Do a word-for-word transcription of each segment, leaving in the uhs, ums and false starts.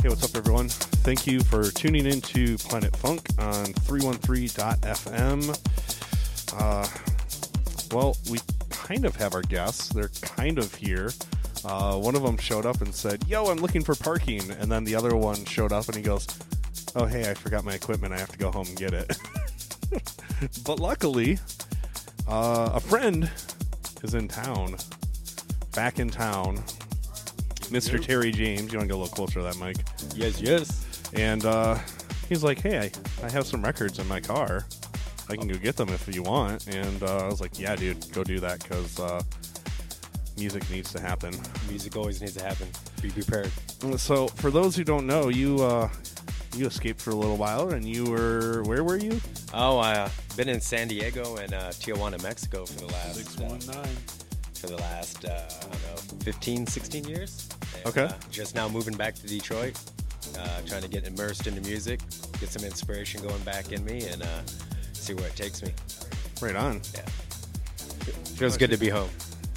Hey, what's up, everyone? Thank you for tuning in to Planet Funk on three one three dot f m. Uh, well, we kind of have our guests. They're kind of here. Uh, one of them showed up and said, yo, I'm looking for parking. And then the other one showed up and he goes, oh, hey, I forgot my equipment. I have to go home and get it. But luckily, uh, a friend is in town, back in town. Mister Yep. Terry James. You want to get a little closer to that mic? Yes, yes. And uh, he's like, hey, I, I have some records in my car. I can go get them if you want. And uh, I was like, yeah, dude, go do that because uh, music needs to happen. Music always needs to happen. Be prepared. So for those who don't know, you uh, you escaped for a little while, and you were, where were you? Oh, I've uh, been in San Diego and uh, Tijuana, Mexico for the last... six one nine. For the last, uh, I don't know, fifteen, sixteen years. And, Okay. Uh, just now moving back to Detroit, uh, trying to get immersed into music, get some inspiration going back in me, and uh, see where it takes me. Right on. Yeah. Feels good to be home.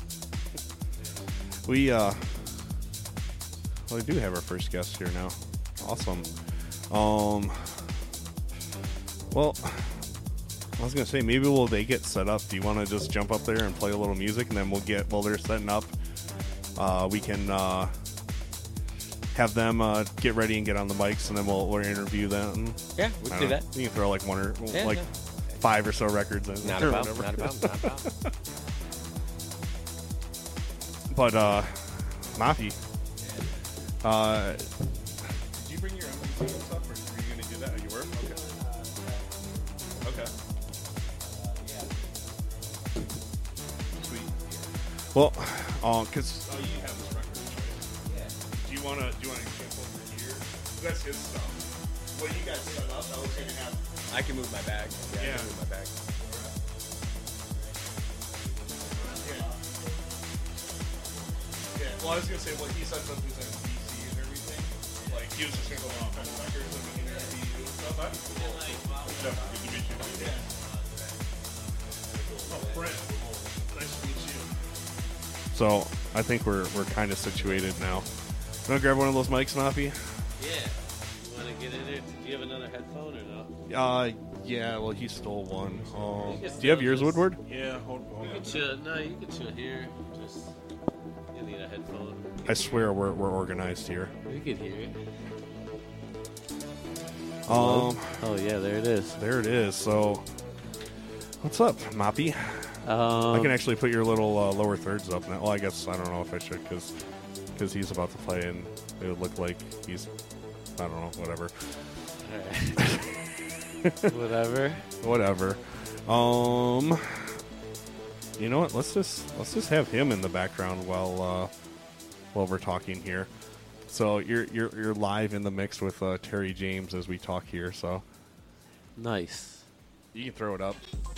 We, uh, well, we do have our first guest here now. Awesome. Um, well, I was going to say, maybe will they get set up? Do you want to just jump up there and play a little music, and then we'll get, while they're setting up, uh, we can uh, have them uh, get ready and get on the mics, and then we'll, we'll interview them. Yeah, we can do know. that. You can throw like one or Yeah, like yeah. five or so records in. Not or a problem, whatever. not a problem, not a problem. But, uh, Mafi, uh, did you bring your M P three and stuff, or were you going to do that? You were? Okay. Okay. Sweet. Well, uh, cause oh, you have this record, right? Yeah. Do you wanna do you wanna jump over here? That's his stuff. What you guys set up, I was gonna have. I can move my bag. Yeah, Yeah. I can move my bag. Yeah. Well, I was gonna say, well, he sets up his M P C and everything. Like he was just gonna go on the records and we can interview you and stuff. That'd be cool. Jeff, good to meet you. Yeah. Oh, Brent. Nice to meet you. So I think we're we're kind of situated now. You want to grab one of those mics, Mafi? Yeah. You want to get in there? Do you have another headphone or no? Uh, yeah. Well, he stole one. Um, You can do you have still yours, just- Woodward? Yeah, hold, hold You on. can chill. No, you can chill here. Just you need a headphone. I swear we're we're organized here. You can hear it. Um, Oh yeah, there it is. there it is. So, what's up, Mappy? Um, I can actually put your little uh, lower thirds up now. Well, I guess I don't know if I should because he's about to play and it would look like he's I don't know whatever alright. Whatever. whatever. Um, you know what? Let's just let's just have him in the background while uh, while we're talking here. So you're you're you're live in the mix with uh, Terry James as we talk here. So Nice. you can throw it up.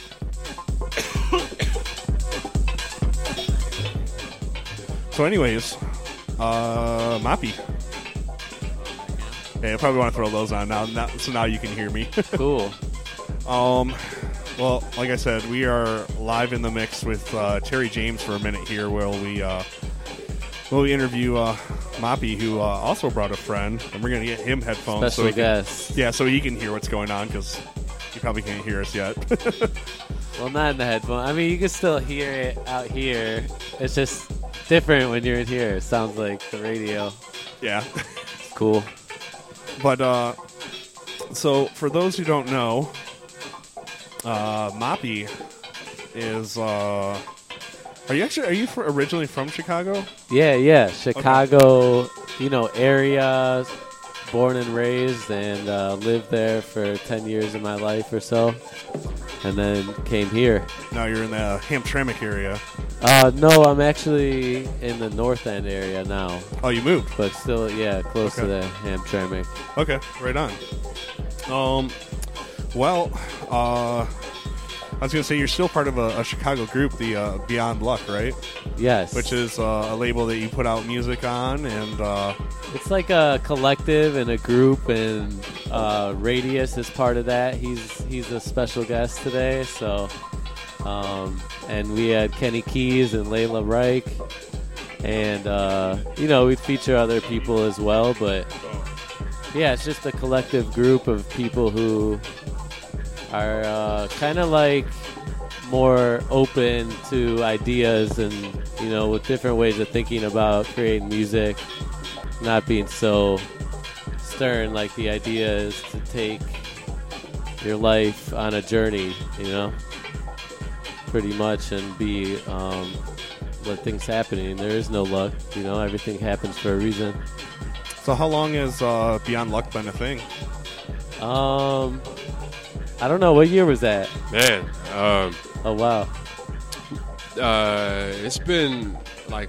So, anyways, uh, Mappy. Hey, I probably want to throw those on now, now, so now you can hear me. Cool. um, well, like I said, we are live in the mix with uh, Terry James for a minute here, where we uh, will we interview uh, Mappy, who uh, also brought a friend, and we're gonna get him headphones. Special so he can, guest. yeah, so he can hear what's going on because he probably can't hear us yet. Well, not in the headphone. I mean, you can still hear it out here. It's just different when you're in here. It sounds like the radio. yeah. Cool. But, uh, so for those who don't know, uh, Mappy is, uh, are you actually, are you fr- originally from Chicago? Yeah, yeah. Chicago, you know, area, born and raised, and uh, lived there for ten years of my life or so. And then came here. Now you're in the Hamtramck area. Uh, no, I'm actually in the North End area now. Oh, you moved? But still, yeah, close to Okay. the Hamtramck. Okay, right on. Um, well, uh, I was going to say you're still part of a, a Chicago group, the uh, Beyond Luck, right? Yes. Which is uh, a label that you put out music on, and uh, It's like a collective and a group, and uh, Radius is part of that. He's he's a special guest today, so um, and we had Kenny Keys and Layla Reich, and uh, you know, we feature other people as well, but yeah, it's just a collective group of people who are uh, kind of like more open to ideas and, you know, with different ways of thinking about creating music, not being so stern. Like the idea is to take your life on a journey, you know, pretty much, and be um, let things happening. There is no luck, you know, everything happens for a reason. So how long has uh, Beyond Luck been a thing? Um, I don't know. What year was that? Man, um, Oh, wow. uh, it's been like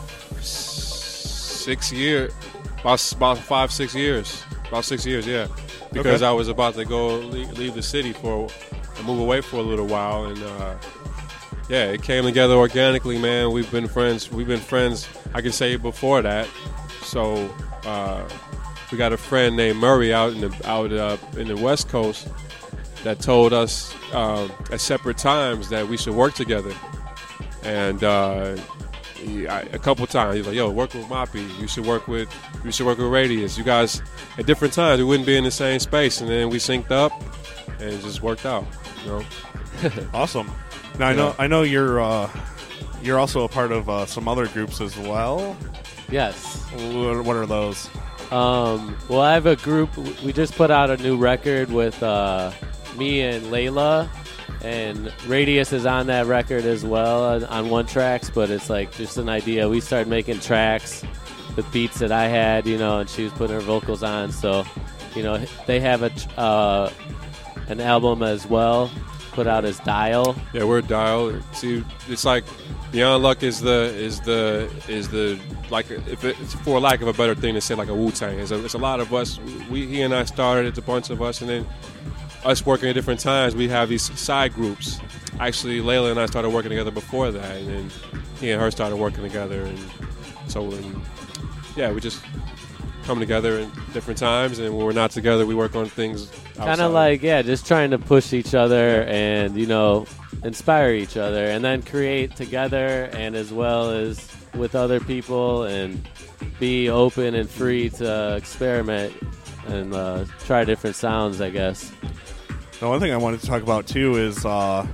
six years, about, about five, six years. About six years, yeah. Because Okay. I was about to go leave, leave the city for and move away for a little while. And, uh, yeah, it came together organically, man. We've been friends. We've been friends, I can say, before that. So uh, we got a friend named Murray out in the out uh, in the West Coast that told us um, at separate times that we should work together. And uh, he, I, a couple times he's like, "Yo, work with Moppy. You should work with you should work with Radius. You guys at different times we wouldn't be in the same space." And then we synced up, and it just worked out. You know. Awesome. Now I Yeah. know I know you're uh, you're also a part of uh, some other groups as well. Yes. What what are those? Um, well, I have a group. We just put out a new record with uh, me and Layla, and Radius is on that record as well on, on one tracks, but it's like just an idea. We started making tracks with beats that I had, you know, and she was putting her vocals on. So, you know, they have a tr- uh, an album as well, put out as Dial. Yeah, we're Dial. See, it's like Beyond Luck is the is the is the like if it's for lack of a better thing to say, like a Wu-Tang. It's a, it's a lot of us. We he and I started. It's a bunch of us, and then us working at different times. We have these side groups. Actually, Layla and I started working together before that, and then he and her started working together, and so and, yeah, we just come together at different times, and when we're not together, we work on things. Kind outside. of like, yeah, just trying to push each other and, you know, inspire each other and then create together and as well as with other people and be open and free to experiment and uh, try different sounds, I guess. Now, one thing I wanted to talk about too is because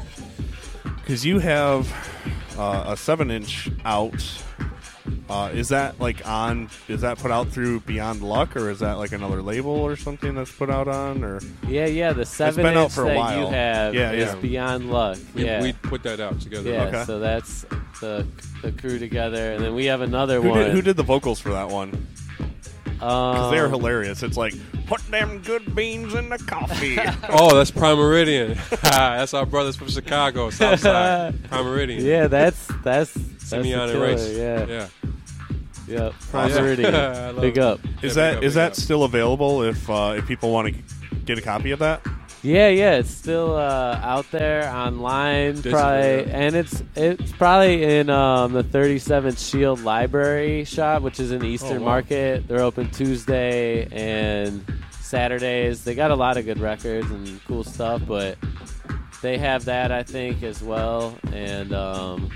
you have uh, a seven-inch out. Uh, is that like on? Is that put out through Beyond Luck, or is that like another label or something that's put out on? Or Yeah, yeah, the seven been out inch for a that while. you have Yeah, is yeah. Beyond Luck. we, yeah, we put that out together. yeah. Okay. So that's the the crew together, and then we have another who one. did, who did the vocals for that one? Because Um, they're hilarious. It's like put them good beans in the coffee. Oh, that's Prime Meridian. That's our brothers from Chicago, Southside. Prime Meridian. Yeah, that's that's that's Simeon a and killer, Race. Yeah, Yeah. yeah. Prime Yeah. Meridian. I love Big it. up. Is Yeah, that big up, is big that up. still available if uh, if people want to get a copy of that? Yeah, yeah. It's still uh, out there online, Digital, probably, yeah. and it's it's probably in um, the thirty-seventh Shield Library shop, which is in Eastern Oh, wow. Market. They're open Tuesday and Saturdays. They got a lot of good records and cool stuff, but they have that, I think, as well. And um,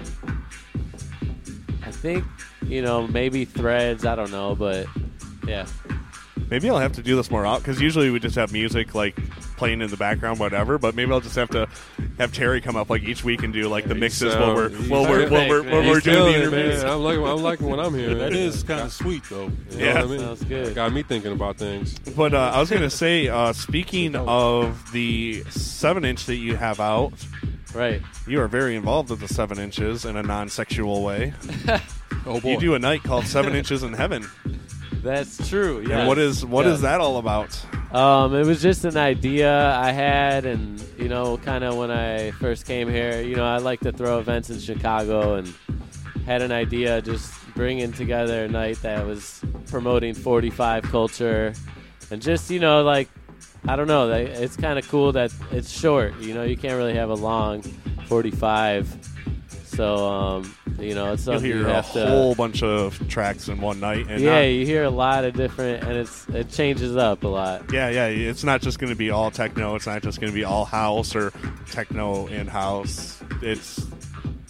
I think, you know, maybe Threads. I don't know, but yeah. Maybe I'll have to do this more out because usually we just have music like playing in the background, whatever. But maybe I'll just have to have Terry come up like each week and do like the He mixes sound- while we're he's while we're while we're, perfect, while man. we're He's doing feeling the it, interviews. man. I'm liking, I'm liking what I'm hearing. That is kind of sweet, though. You know Yeah. what I mean? Sounds good. Got me thinking about things. But uh, I was going to say, uh, speaking of the seven inch that you have out, Right. you are very involved with the seven inches in a non-sexual way. Oh, boy. You do a night called Seven Inches in Heaven. That's true. Yeah. And what is what Yeah. is that all about? Um, it was just an idea I had, and you know, kind of when I first came here, you know, I like to throw events in Chicago, and had an idea just bringing together a night that was promoting forty-five culture, and just you know, like I don't know, like, it's kind of cool that it's short. You know, you can't really have a long forty-five, so um, you know, it's You'll something you hear a have to. whole bunch of tracks in one night. And Yeah, not- you hear a lot of different, and it's it changes up a lot. yeah, yeah. It's not just going to be all techno. It's not just going to be all house or techno and house. It's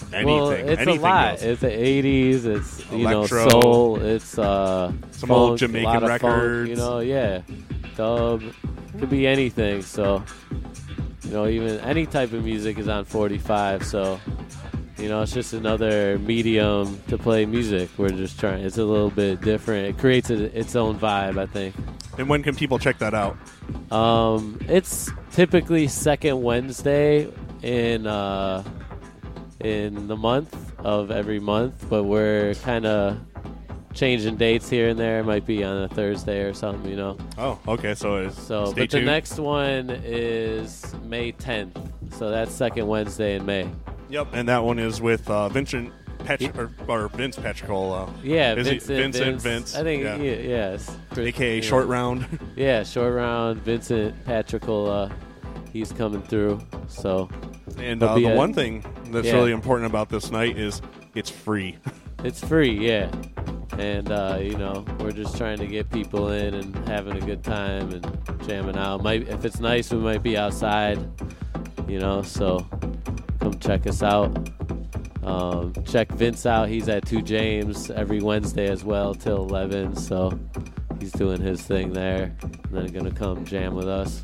anything. Well, it's anything a lot. goes. It's the eighties. It's you Electro. know soul. It's uh, Some funk, old a Jamaican lot of records. Funk, you know, yeah, dub. Could be anything. So, you know, even any type of music is on forty-five. So, you know, it's just another medium to play music. We're just trying. It's a little bit different. It creates a, its own vibe, I think. And when can people check that out? Um, it's typically second Wednesday in uh, in the month of every month, but we're kind of changing dates here and there. It might be on a Thursday or something, you know. Oh, okay. So, it's, So, stay but tuned. the next one is May tenth. So that's second Wednesday in May. Yep. And that one is with uh, Vincent Petch or, or Vince Petricola. Yeah, Is he- Vincent, Vincent Vince. Vince, I think, yeah. yeah, yes. A K A Yeah. Short Round. Yeah, short round. Vincent Patricola, he's coming through. So And There'll uh, be the a- one thing that's yeah. really important about this night is it's free. it's free, yeah. And uh, you know, we're just trying to get people in and having a good time and jamming out. Might if it's nice, we might be outside. You know, so come check us out. Um, check Vince out. He's at Two James every Wednesday as well till eleven. So he's doing his thing there, and then gonna come jam with us.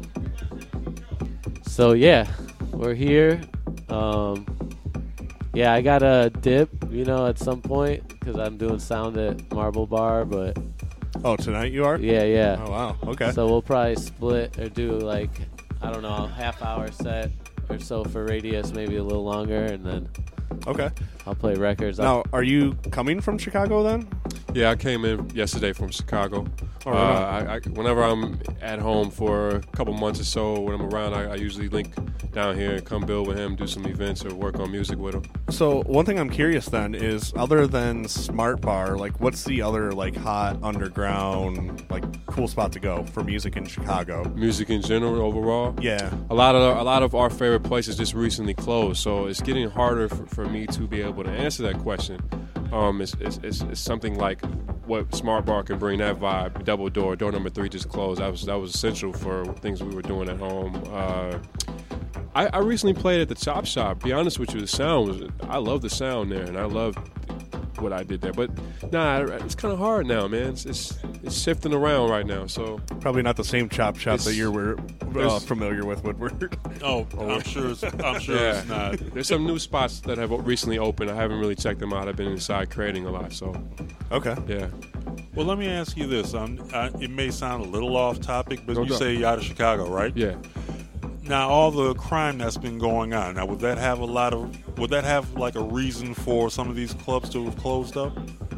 So yeah, we're here. Um, yeah, I got a dip, you know, at some point because I'm doing sound at Marble Bar. But Oh, tonight you are? yeah, yeah. Oh, wow. Okay. So we'll probably split or do like I don't know, a half hour set or so for Radius, maybe a little longer, and then Okay. I'll play records. Now, are you coming from Chicago then? Yeah, I came in yesterday from Chicago. Oh, uh, right I, I, whenever I'm at home for a couple months or so, when I'm around, I, I usually link down here and come build with him, do some events or work on music with him. So one thing I'm curious then is, other than Smart Bar, like what's the other like hot underground like cool spot to go for music in Chicago? Music in general, overall. Yeah. A lot of a lot of our favorite places just recently closed, so it's getting harder for, for me to be able to answer that question. Um, it's, it's, it's, it's something like what Smart Bar can bring that vibe. Double Door, door number three just closed. That was that was essential for things we were doing at home. Uh, I, I recently played at the Chop Shop. Be honest with you, the sound was. I love the sound there, and I love what I did there. But nah, it's kind of hard now, man. It's, it's it's shifting around right now. So Probably not the same chop shop It's- that you were uh, there's- familiar with, Woodward. Oh, I'm sure. It's, I'm sure yeah, it's not. there's some new spots that have recently opened. I haven't really checked them out. I've been inside creating a lot. So Okay. yeah. Well, let me ask you this. Um, I, it may sound a little off topic, but No you doubt. say you're out of Chicago, right? Yeah. Now, all the crime that's been going on. Now, would that have a lot of? Would that have like a reason for some of these clubs to have closed up?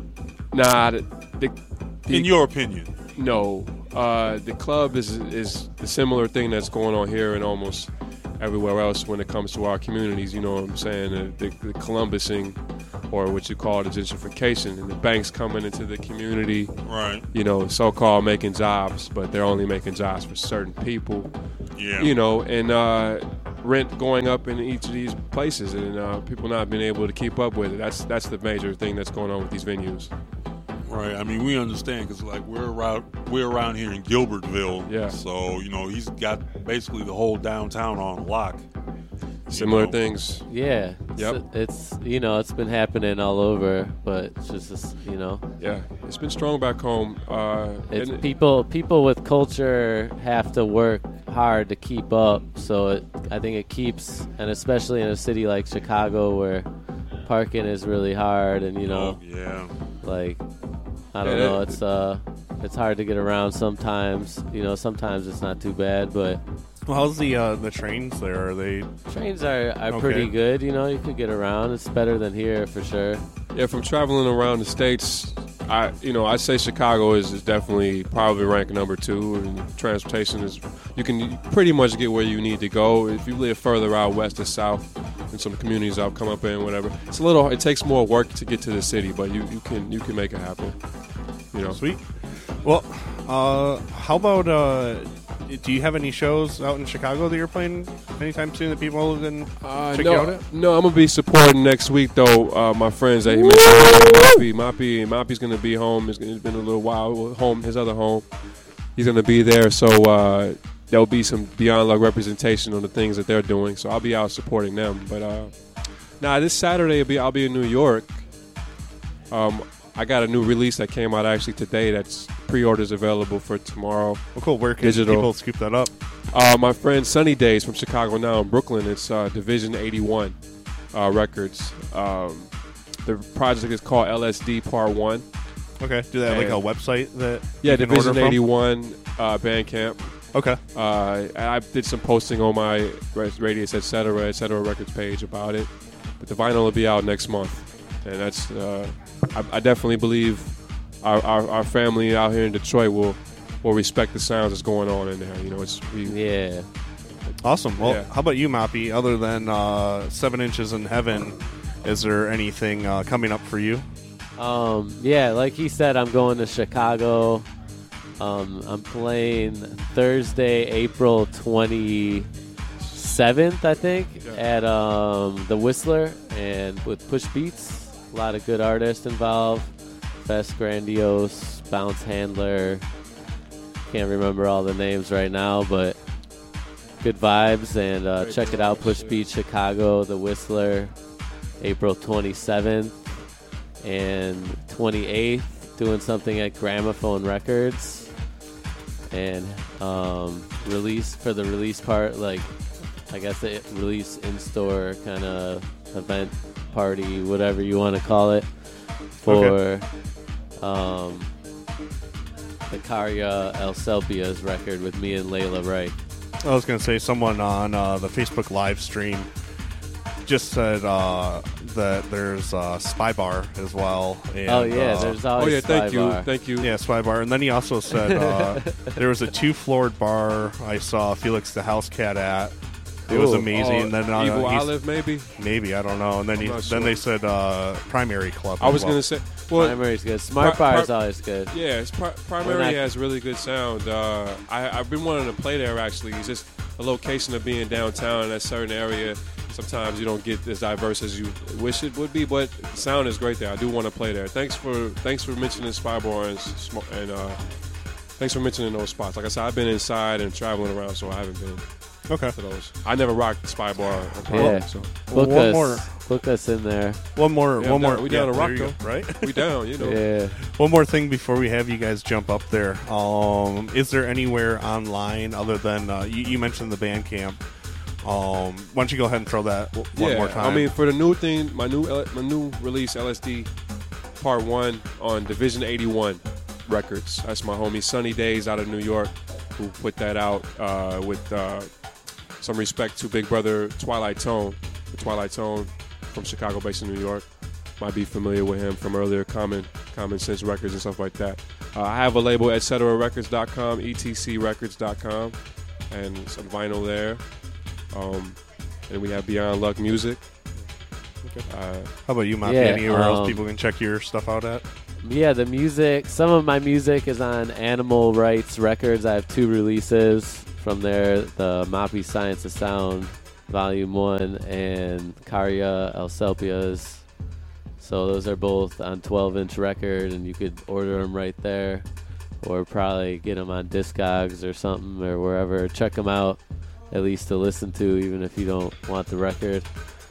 Nah, the, the, the In your opinion? no. Uh, the club is is a similar thing that's going on here and almost everywhere else when it comes to our communities. You know what I'm saying? The, the, the Columbusing, or what you call the gentrification, and the banks coming into the community. Right. You know, so-called making jobs, but they're only making jobs for certain people. Yeah. You know, and uh, rent going up in each of these places, and uh, people not being able to keep up with it. That's that's the major thing that's going on with these venues. Right. I mean, we understand because like we're around we're around here in Gilbertville. Yeah. So you know he's got basically the whole downtown on lock. Similar know. things. Yeah, Yep. it's, it's you know it's been happening all over, but it's just this, you know Yeah, it's been strong back home. Uh, it's and- people people with culture have to work hard to keep up. So it, I think it keeps, and especially in a city like Chicago where parking is really hard, and you know Oh, yeah. like I don't Yeah, know, that- it's uh it's hard to get around sometimes. You know, sometimes it's not too bad, but Well, how's the uh, the trains there? Are they? trains are, are Okay. pretty good. You know, you could get around. It's better than here for sure. Yeah, from traveling around the states, I you know I say Chicago is, is definitely probably ranked number two, and transportation is you can pretty much get where you need to go. If you live further out west or south, in some communities I've come up in, whatever, it's a little. It takes more work to get to the city, but you, you can you can make it happen. You know, Sweet. Well, uh, how about? Uh, do you have any shows out in Chicago that you're playing anytime soon that people can Uh, check no, you out at? no, I'm gonna be supporting next week though. Uh, my friends that he mentioned, Moppy, Moppy, Moppy's gonna be home. It's, it's been a little while. Home, his other home. He's gonna be there, so uh, there'll be some Beyond Luck representation on the things that they're doing. So I'll be out supporting them. But uh, Nah, this Saturday I'll be, I'll be in New York. Um, I got a new release that came out actually today. That's pre-orders available for tomorrow. Well, cool. Where can Digital. people scoop that up? Uh, my friend Sunny Days from Chicago now in Brooklyn. It's uh, Division eighty-one uh, Records. Um, the project is called L S D Part One. Okay. Do they have like a And- website that Yeah, you can Division order from? eighty-one uh, Bandcamp. Okay. Uh, and I did some posting on my Radius, et cetera, et cetera Records page about it. But the vinyl will be out next month. And that's, uh, I, I definitely believe our, our, our family out here in Detroit will will respect the sounds that's going on in there. You know, it's we, Yeah. Awesome. Well, Yeah. how about you, Moppy? Other than uh, Seven Inches in Heaven, is there anything uh, coming up for you? Um, yeah, like he said, I'm going to Chicago. Um, I'm playing Thursday, April twenty-seventh, I think, Yeah. at um, the Whistler and with Push Beats. A lot of good artists involved. Fest Grandiose, Bounce Handler. Can't remember all the names right now, but good vibes. And uh, Great check it out, Push yeah. Beats Chicago, the Whistler, April twenty-seventh. And twenty-eighth, doing something at Gramophone Records. And um, release for the release part, like, I guess it release in-store kind of event, party, whatever you want to call it, for Okay. um, the Karya El Selpia's record with me and Layla Wright. I was going to say someone on uh, the Facebook live stream just said uh, that there's uh, Spy Bar as well. And, oh, yeah, uh, there's Oh, always yeah, thank Spy you. Bar. Thank you. Yeah, Spy Bar. And then he also said uh, there was a two-floored bar I saw Felix the House Cat at. It was Cool. amazing. Oh, and then uh, Evil he's- Olive, maybe? maybe, I don't know. And then I'm he, not then sure. they said uh, Primary Club. I as was well. going to say, well, Primary's good. Smart Pri- Bar is pri- always good. yeah, it's pri- Primary When I- has really good sound. Uh, I, I've been wanting to play there, actually. It's just a location of being downtown in that certain area. Sometimes you don't get as diverse as you wish it would be, but the sound is great there. I do want to play there. Thanks for thanks for mentioning Spy Bar and, sm- and uh, thanks for mentioning those spots. Like I said, I've been inside and traveling around, so I haven't been Okay. to those. I never rocked Spy Bar. on Primary, Yeah. So Book One us. more. Book us in there. One more. Yeah, one I'm more. down- we down to yeah, rock, there you go, right? we down, you know. Yeah. One more thing before we have you guys jump up there. Um, is there anywhere online other than uh, you, you mentioned the Bandcamp? Um, why don't you go ahead and throw that w- one yeah, more time? I mean, for the new thing, my new L- my new release, L S D Part One on Division eighty-one Records. That's my homie Sunny Days out of New York, who put that out uh, with uh, some respect to Big Brother Twilight Tone. The Twilight Tone from Chicago, based in New York. Might be familiar with him from earlier Common Common Sense Records and stuff like that. Uh, I have a label, et cetera records dot com, e t c records dot com, and some vinyl there. Um, and we have Beyond Luck Music. Uh, How about you, Mafia? Yeah, Anywhere else um, people can check your stuff out at? Yeah, the music. Some of my music is on Animal Rights Records. I have two releases from there: the Moppy Science of Sound, Volume One, and Karya El Selpia's. So those are both on twelve-inch record, and you could order them right there, or probably get them on Discogs or something, or wherever. Check them out, at least to listen to, even if you don't want the record.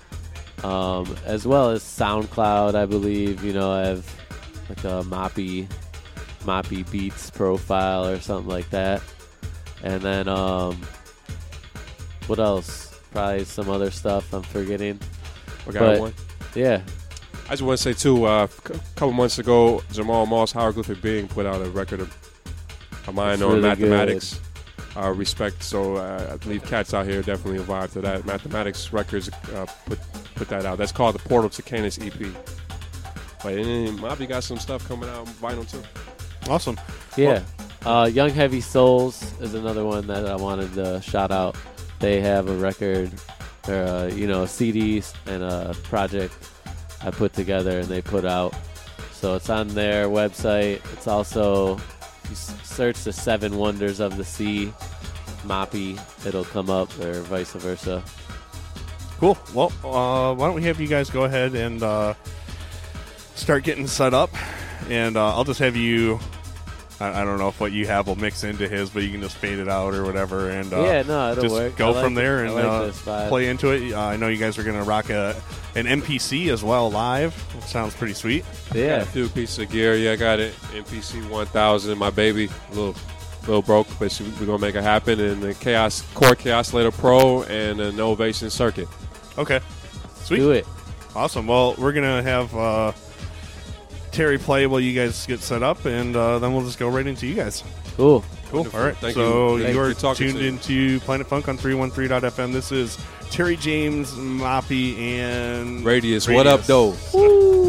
Um, as well as SoundCloud, I believe. You know, I have like a Moppy, Moppy Beats profile or something like that. And then, um, what else? Probably some other stuff I'm forgetting. I got But- one. Yeah. I just want to say, too, uh, a couple months ago, Jamal Moss, Hieroglyphic Being, put out a record of, of mine It's on really mathematics. Uh, respect. So uh, I believe cats out here definitely a vibe to that. Mathematics Records uh, put put that out. That's called the Portal to Canis E P. But and Mobby got some stuff coming out on vinyl, too. Awesome. Yeah. Uh, Young Heavy Souls is another one that I wanted to shout out. They have a record, or uh, you know, a C D and a project I put together and they put out. So it's on their website. It's also, if you s- search the Seven Wonders of the Sea, Moppy, it'll come up, or vice versa. Cool. Well, uh, why don't we have you guys go ahead and uh, start getting set up, and uh, I'll just have you I, I don't know if what you have will mix into his, but you can just fade it out or whatever, and uh, Yeah, no, it'll just work. go I like from it. there I and like uh, this vibe. play into it. Uh, I know you guys are going to rock a an M P C as well live. Sounds pretty sweet. Got Yeah. a few pieces of gear. Yeah, I got it. M P C one thousand, my baby. A little, little broke, but she- we're going to make it happen. And the Chaos Core Chaos Later Pro and an Ovation Circuit. Okay, sweet. Do it. Awesome. Well, we're going to have uh, Terry play while you guys get set up, and uh, then we'll just go right into you guys. Cool. Cool. Wonderful. All right. Thank so you. you, Thank are you for talking tuned to you. into Planet Funk on three one three dot f m. This is Terry James, Moppy, and Radius, what up, though? Woo!